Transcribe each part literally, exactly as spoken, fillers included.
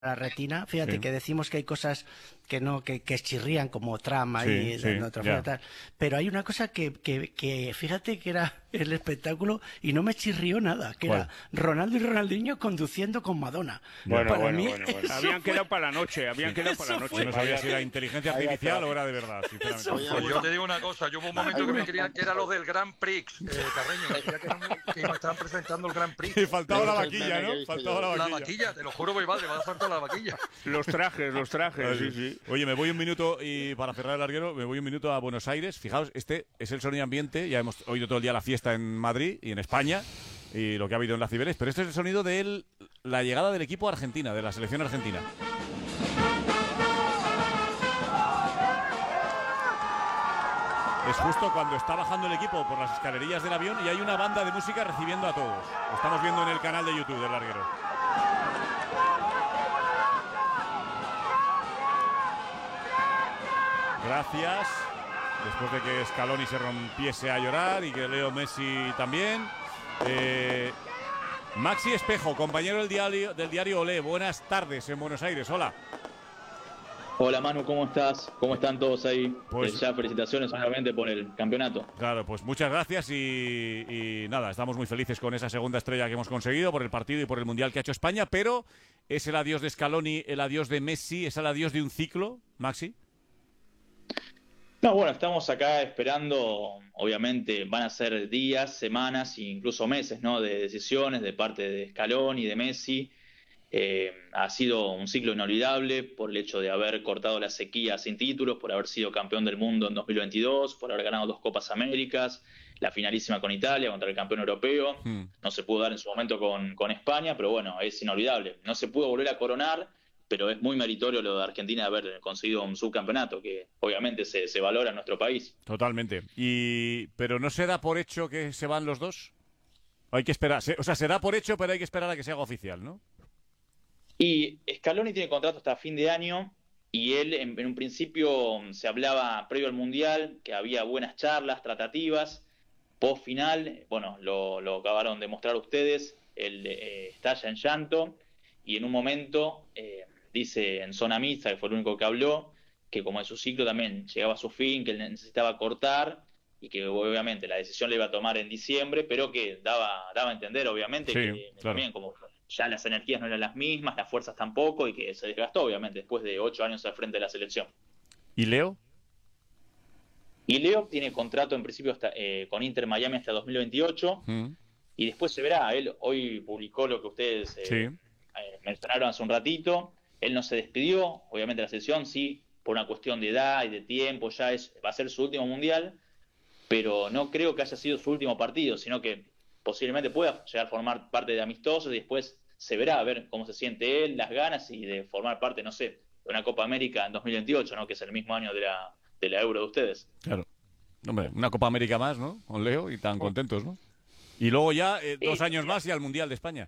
la retina. Fíjate Sí. que decimos que hay cosas que no que, que chirrían como trama Sí, y sí, en otra ya. tal. Pero hay una cosa que, que, que fíjate que era el espectáculo y no me chirrió nada, que ¿Cuál? era Ronaldo y Ronaldinho conduciendo con Madonna. Bueno, Para bueno, mí bueno, bueno. eso Habían fue- quedado para la noche, habían Sí. quedado para la Eso noche. Yo no sabía Vaya- si era inteligencia vaya artificial trabajo. o era de verdad, sinceramente. Eso Oye, fue- pues yo te digo una cosa, yo hubo un momento que me creía que eran los del Grand Prix, eh, Carreño, me creía que, eran- que nos estaban presentando el Grand Prix. Y faltaba la Ese es el vaquilla, meme que he ¿no? visto Faltaba yo. la La vaquilla. vaquilla, te lo juro, mi padre, me va a faltar la vaquilla. Los trajes, los trajes, sí, sí. Oye, me voy un minuto y para cerrar el larguero, me voy un minuto a Buenos Aires. Fijaos, este es el sonido ambiente. Ya hemos oído todo el día la fiesta en Madrid y en España y lo que ha habido en las Cibeles, pero este es el sonido de el- la llegada del equipo a Argentina, de la selección argentina. Es justo cuando está bajando el equipo por las escalerillas del avión y hay una banda de música recibiendo a todos. Lo estamos viendo en el canal de YouTube del larguero. Gracias. Después de que Scaloni se rompiese a llorar y que Leo Messi también. Eh, Maxi Espejo, compañero del diario, del diario Olé. Buenas tardes en Buenos Aires. Hola. Hola Manu, ¿cómo estás? ¿Cómo están todos ahí? Pues- Eh, ya felicitaciones obviamente por el campeonato. Claro, pues muchas gracias y, y nada, estamos muy felices con esa segunda estrella que hemos conseguido por el partido y por el Mundial que ha hecho España, pero ¿es el adiós de Scaloni, el adiós de Messi, es el adiós de un ciclo, Maxi? No, bueno, estamos acá esperando, obviamente van a ser días, semanas e incluso meses, ¿no? De decisiones de parte de Scaloni y de Messi. Eh, ha sido un ciclo inolvidable por el hecho de haber cortado la sequía sin títulos, por haber sido campeón del mundo en dos mil veintidós, por haber ganado dos Copas Américas, la finalísima con Italia contra el campeón europeo. Hmm. No se pudo dar en su momento con, con España, pero bueno, es inolvidable. No se pudo volver a coronar, pero es muy meritorio lo de Argentina de haber conseguido un subcampeonato, que obviamente se, se valora en nuestro país. Totalmente. Y pero no se da por hecho que se van los dos. Hay que esperar, se- o sea, se da por hecho, pero hay que esperar a que se haga oficial, ¿no? Y Scaloni tiene contrato hasta fin de año y él en, en un principio se hablaba previo al Mundial que había buenas charlas, tratativas, post final, bueno, lo, lo acabaron de mostrar ustedes, él eh, estalla en llanto y en un momento eh, dice en zona mixta, que fue el único que habló, que como en su ciclo también llegaba a su fin, que él necesitaba cortar y que obviamente la decisión la iba a tomar en diciembre, pero que daba, daba a entender obviamente Sí, que claro. también como ya las energías no eran las mismas, las fuerzas tampoco, y que se desgastó, obviamente, después de ocho años al frente de la selección. ¿Y Leo? Y Leo tiene contrato en principio hasta, eh, con Inter Miami hasta dos mil veintiocho, Mm. y después se verá. Él hoy publicó lo que ustedes eh, Sí. eh, mencionaron hace un ratito. Él no se despidió, obviamente la selección sí, por una cuestión de edad y de tiempo, ya es va a ser su último mundial, pero no creo que haya sido su último partido, sino que posiblemente pueda llegar a formar parte de amistosos y después se verá a ver cómo se siente él, las ganas y de formar parte, no sé, de una Copa América en dos mil veintiocho, ¿no? Que es el mismo año de la, de la Euro de ustedes. Claro. Hombre, una Copa América más, ¿no? Con Leo y tan contentos, ¿no? Y luego ya eh, dos Sí. años más y al Mundial de España.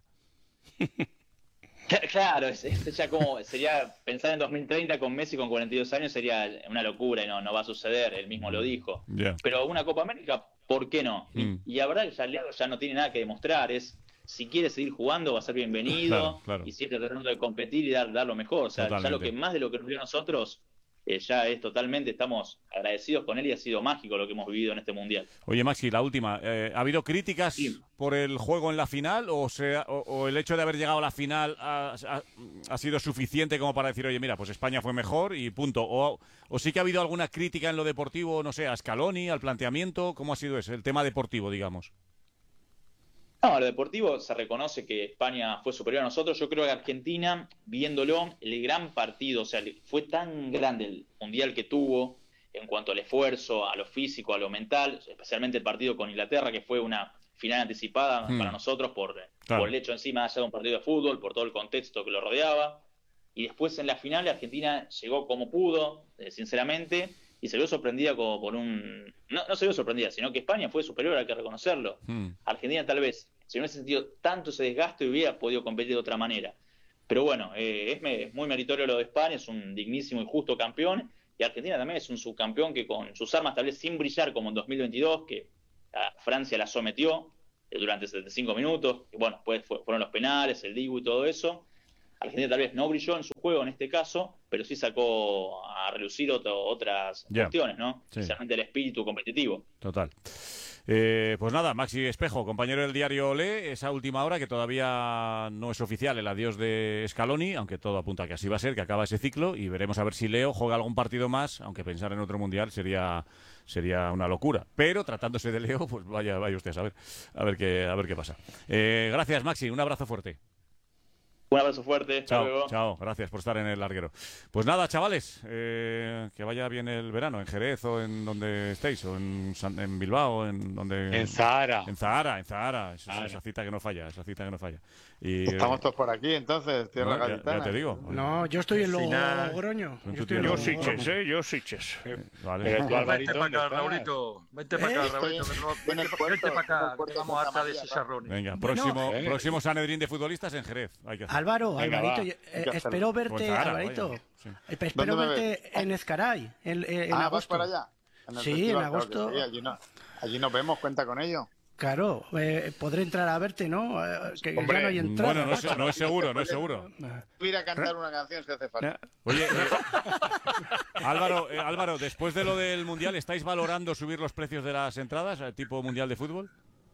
Claro, es, es ya como sería pensar en dos mil treinta con Messi con cuarenta y dos años sería una locura y no, no va a suceder, él mismo lo dijo. Ya. Pero una Copa América, ¿por qué no? Y, Mm. y la verdad que ya Leo ya no tiene nada que demostrar, es si quiere seguir jugando va a ser bienvenido Claro, claro. y siempre tratando de competir y dar, dar lo mejor. O sea, ya lo Totalmente. que más de lo que nos dio a nosotros, eh, ya es totalmente, estamos agradecidos con él y ha sido mágico lo que hemos vivido en este Mundial. Oye, Maxi, la última. Eh, ¿Ha habido críticas Sí. por el juego en la final o, sea, o, o el hecho de haber llegado a la final ha, ha- ha sido suficiente como para decir, oye, mira, pues España fue mejor y punto? O, o sí que ha habido alguna crítica en lo deportivo, no sé, a Scaloni, al planteamiento? ¿Cómo ha sido ese, el tema deportivo, digamos? No, lo deportivo se reconoce que España fue superior a nosotros. Yo creo que Argentina, viéndolo, el gran partido, o sea, fue tan grande el mundial que tuvo en cuanto al esfuerzo, a lo físico, a lo mental, especialmente el partido con Inglaterra, que fue una final anticipada Hmm. para nosotros por, Claro. por el hecho encima de allá de un partido de fútbol, por todo el contexto que lo rodeaba. Y después en la final Argentina llegó como pudo, eh, sinceramente, y se vio sorprendida como por un... No, no se vio sorprendida, sino que España fue superior, hay que reconocerlo. Hmm. Argentina tal vez, si no hubiese sentido tanto ese desgaste, hubiera podido competir de otra manera. Pero bueno, eh, es, me- es muy meritorio lo de España, es un dignísimo y justo campeón, y Argentina también es un subcampeón que con sus armas, tal vez sin brillar como en dos mil veintidós, que a Francia la sometió eh, durante setenta y cinco minutos, y bueno, después fue- fueron los penales, el Dibu y todo eso. Argentina tal vez no brilló en su juego en este caso, pero sí sacó a relucir otro, otras yeah. cuestiones, ¿no? Sí. Especialmente el espíritu competitivo. Total. Eh, pues nada, Maxi Espejo, compañero del diario Olé, esa última hora que todavía no es oficial el adiós de Scaloni, aunque todo apunta a que así va a ser, que acaba ese ciclo, y veremos a ver si Leo juega algún partido más, aunque pensar en otro mundial sería sería una locura. Pero tratándose de Leo, pues vaya, vaya usted a saber, a ver qué, a ver qué pasa. Eh, gracias, Maxi, un abrazo fuerte. Un abrazo fuerte. Hasta Chao, luego. chao, gracias por estar en el larguero. Pues nada, chavales, eh, que vaya bien el verano, en Jerez o en donde estéis, o en, San, en Bilbao, en donde... En Zahara. En Zahara, en Zahara, esa, Zahara. esa cita que no falla, esa cita que no falla. Y, Estamos todos por aquí, entonces, tierra no, ya, gaditana. ya te digo. No, yo estoy en Final. Logroño. En Yo tu estoy en Yo tierra. Siches, Logroño. ¿eh? Yo Siches. Vale. Pero tú, Vente Alvarito, para ¿dónde acá, estás? Raulito. Vente para ¿Eh? acá, Raulito. Estoy que no- en el Vente, puerto, vente para en acá, el puerto que vamos de harta Santa de María, chicharrones. Venga, Bueno, próximo, eh. próximo Sanedrín de futbolistas en Jerez. Hay que hacer. Álvaro, Venga, Alvarito, va. yo, eh, Hay que espero hacerlo. verte, Pues Zahara, Alvarito. vaya, sí. Eh, Espero ¿Dónde me verte en Ezcaray, en, en Ah, ¿vas agosto. para allá? En el Sí, festival, en claro que agosto. sí, allí, no- allí nos vemos, cuenta con ello. Claro, eh, podré entrar a verte, ¿no? Eh, que Hombre, ya no hay entrada. Bueno, no es, no es seguro, no es seguro. Voy a ir a cantar una canción si hace falta. Oye, eh, Álvaro, eh, Álvaro, después de lo del Mundial, ¿estáis valorando subir los precios de las entradas, eh, tipo Mundial de Fútbol?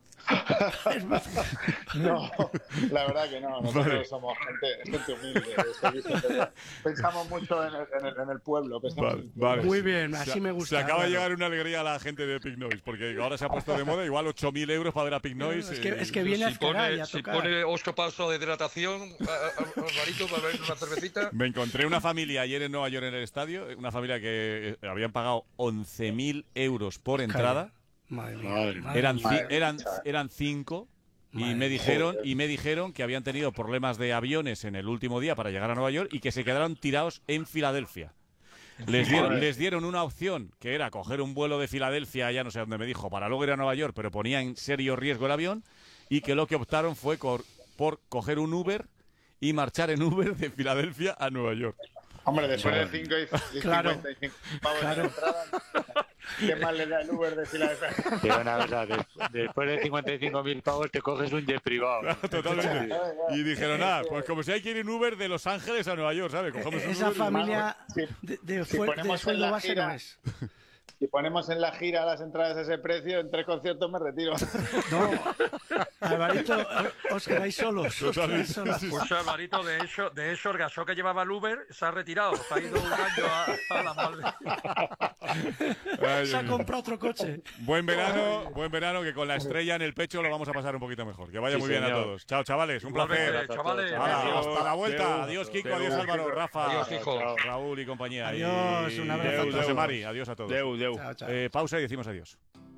No, la verdad que no. Nosotros Vale. somos gente, gente humilde. de servicio, pero pensamos mucho en el, en el, en el pueblo. Pensamos en el pueblo. Muy bien, así Se- me gusta. Se acaba de Álvaro. llegar una alegría a la gente de Pig Noise, porque ahora se ha puesto de moda igual ocho mil euros para ver a Pig Noise. Es que, eh, es que viene a Si Ezcaray pone, a si tocar. pone ocho pasos de hidratación, a- a- Alvarito, para ver una cervecita. Me encontré una familia ayer en Nueva York en el estadio, una familia que eh, habían pagado once mil euros por entrada, Madre mía. Madre madre eran, mía. ci- eran, eran cinco. Y Madre me mía. dijeron y me dijeron que habían tenido problemas de aviones en el último día para llegar a Nueva York y que se quedaron tirados en Filadelfia. Les dieron, les dieron una opción que era coger un vuelo de Filadelfia, ya no sé dónde me dijo, para luego ir a Nueva York, pero ponía en serio riesgo el avión, y que lo que optaron fue cor- por coger un Uber y marchar en Uber de Filadelfia a Nueva York. Hombre, después de cinco y, y Claro. cincuenta y cinco pavos Claro. de entrada, ¿qué más le da el Uber de Filadelfia? Pero una cosa, des- después de cincuenta y cinco mil pavos te coges un jet privado. Totalmente. Y dijeron, ah, pues como si hay que ir en Uber de Los Ángeles a Nueva York, ¿sabes? Cogemos un Esa Uber y- familia Sí. de, de, Si fue- de ponemos en sueldo la base gira- no es. Si ponemos en la gira las entradas a ese precio, en tres conciertos me retiro. No, Alvarito, os quedáis solos. Os quedáis solos. Pues Alvarito, de hecho, de hecho, el gasó que llevaba el Uber se ha retirado. Se ha ido un año a, a la madre. Ay, Se ha Dios mío. comprado otro coche. Buen verano, buen verano, que con la estrella en el pecho lo vamos a pasar un poquito mejor. Que vaya Sí, muy bien a señor. todos. Chao, chavales, un placer. Igualmente, chavales. Hala, Adiós. hasta la vuelta. Adeu. Adiós, Kiko. Adeu. Adiós, Álvaro, Rafa. Adiós, hijo. Raúl y compañía. Adiós, Y un abrazo a José todos. Mari, adiós a todos. Deu, deu. Chao, chao. Eh, pausa y decimos adiós.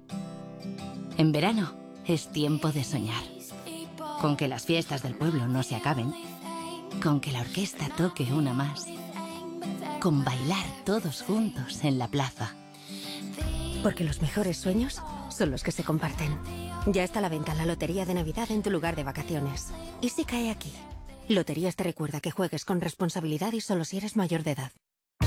En verano es tiempo de soñar. Con que las fiestas del pueblo no se acaben. Con que la orquesta toque una más. Con bailar todos juntos en la plaza. Porque los mejores sueños son los que se comparten. Ya está a la venta la Lotería de Navidad en tu lugar de vacaciones. ¿Y si cae aquí? Loterías te recuerda que juegues con responsabilidad y solo si eres mayor de edad.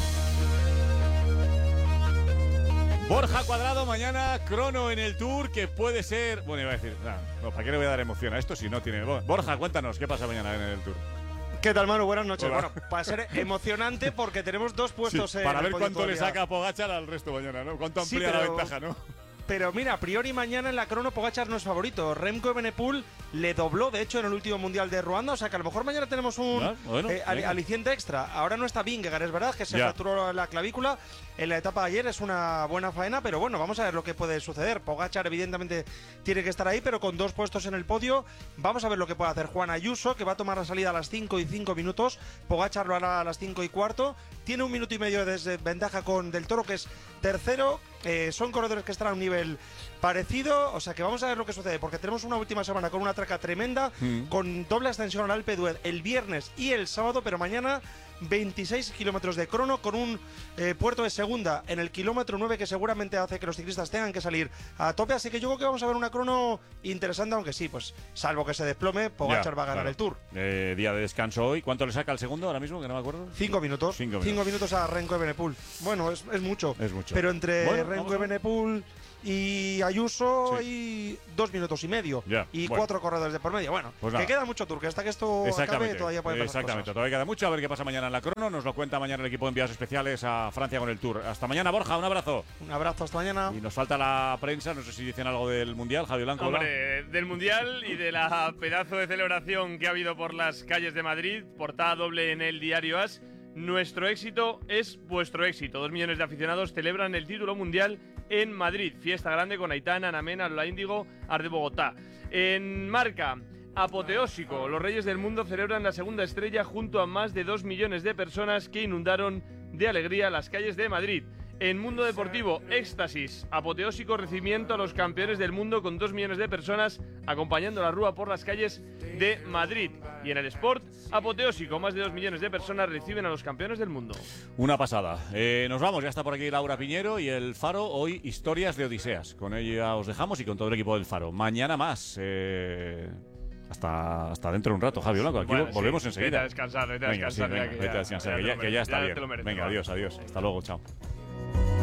Borja Cuadrado, mañana crono en el Tour, que puede ser... Bueno, iba a decir, nah, no, ¿para qué le voy a dar emoción a esto si no tiene... Bueno, Borja, cuéntanos, ¿qué pasa mañana en el Tour? ¿Qué tal, Manu? Buenas noches. Hola. Bueno, va a ser emocionante porque tenemos dos Sí, puestos en para el ver podio cuánto le todavía. saca a Pogačar al resto mañana, ¿no? Cuánto Sí, amplía la pero- ventaja, ¿no? Pero mira, a priori mañana en la crono Pogačar no es favorito. Remco Evenepoel le dobló, de hecho, en el último Mundial de Ruanda. O sea que a lo mejor mañana tenemos un Ah, bueno, eh, al- venga. aliciente extra. Ahora no está Vingegaard, es verdad, que se Ya. fracturó la clavícula en la etapa de ayer. Es una buena faena, pero bueno, vamos a ver lo que puede suceder. Pogačar evidentemente tiene que estar ahí, pero con dos puestos en el podio. Vamos a ver lo que puede hacer Juan Ayuso, que va a tomar la salida a las cinco y cinco minutos. Pogačar lo hará a las cinco y cuarto. Tiene un minuto y medio de desventaja con Del Toro, que es tercero. Eh, son corredores que están a un nivel parecido, o sea que vamos a ver lo que sucede, porque tenemos una última semana con una traca tremenda, Mm. con doble ascensión al Alpe d'Huez el viernes y el sábado, pero mañana veintiséis kilómetros de crono con un eh, puerto de segunda en el kilómetro nueve que seguramente hace que los ciclistas tengan que salir a tope, así que yo creo que vamos a ver una crono interesante, aunque sí, pues salvo que se desplome, Pogačar Ya, va a ganar claro. el Tour. Eh, día de descanso hoy. ¿Cuánto le saca al segundo ahora mismo? Que no me acuerdo. Cinco minutos. Cinco Cinco minutos. minutos, a Remco Evenepoel. Bueno, es, es mucho. Es mucho. Pero entre Bueno, Remco vamos a ver. Evenepoel y Ayuso y dos minutos y medio. Ya, y bueno. cuatro corredores de por medio. Bueno, Pues que nada. queda mucho tour, que hasta que esto acabe todavía puede pasar Exactamente, cosas. todavía queda mucho. A ver qué pasa mañana en la crono. Nos lo cuenta mañana el equipo de enviados especiales a Francia con el Tour. Hasta mañana, Borja, un abrazo. Un abrazo, hasta mañana. Y nos falta la prensa, no sé si dicen algo del Mundial, Javi Blanco. hola. Hombre, del Mundial y de la pedazo de celebración que ha habido por las calles de Madrid, portada doble en el diario As. Nuestro éxito es vuestro éxito. Dos millones de aficionados celebran el título mundial en Madrid. Fiesta grande con Aitana, Ana Mena, Lola Índigo, Ar de Bogotá. En Marca, apoteósico. Los Reyes del Mundo celebran la segunda estrella junto a más de dos millones de personas que inundaron de alegría las calles de Madrid. En Mundo Deportivo, éxtasis, apoteósico recibimiento a los campeones del mundo con dos millones de personas acompañando la rúa por las calles de Madrid. Y en el Sport, apoteósico, más de dos millones de personas reciben a los campeones del mundo. Una pasada. Eh, nos vamos, ya está por aquí Laura Piñero y el Faro. Hoy, historias de Odiseas. Con ella os dejamos y con todo el equipo del Faro. Mañana más. Eh... Hasta, hasta dentro de un rato, Javi Blanco. Aquí Bueno, volvemos sí, enseguida. Vete a descansar, vete a Venga, descansar. sí, venga, ya, que vete a ya- descansar, ya que te ya, lo que ya mereces, está ya bien. te lo mereces, Venga, va. adiós, adiós. Hasta luego, chao.